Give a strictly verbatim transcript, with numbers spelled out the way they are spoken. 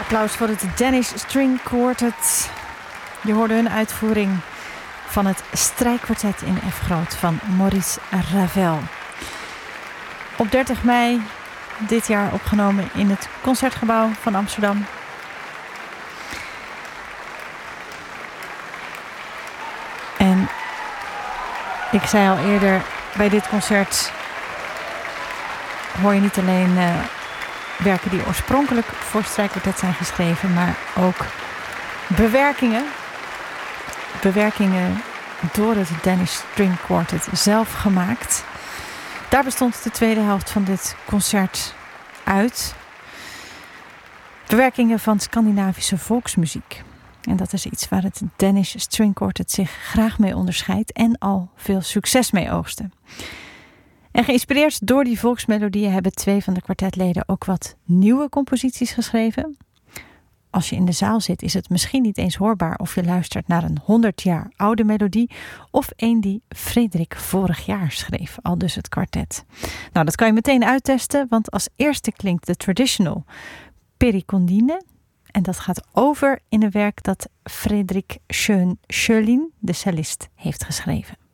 Applaus voor het Danish String Quartet. Je hoorde hun uitvoering van het strijkkwartet in F groot van Maurice Ravel. Op dertig mei dit jaar opgenomen in het Concertgebouw van Amsterdam. En ik zei al eerder, bij dit concert hoor je niet alleen uh, werken die oorspronkelijk voor strijkkwartet zijn geschreven, maar ook bewerkingen. Bewerkingen door het Danish String Quartet zelf gemaakt. Daar bestond de tweede helft van dit concert uit. Bewerkingen van Scandinavische volksmuziek. En dat is iets waar het Danish String Quartet zich graag mee onderscheidt en al veel succes mee oogste. En geïnspireerd door die volksmelodieën hebben twee van de kwartetleden ook wat nieuwe composities geschreven. Als je in de zaal zit is het misschien niet eens hoorbaar of je luistert naar een honderd jaar oude melodie of een die Frederik vorig jaar schreef, al dus het kwartet. Nou, dat kan je meteen uittesten, want als eerste klinkt de traditional Pericondine. En dat gaat over in een werk dat Frederik Schön Schölin, de cellist, heeft geschreven.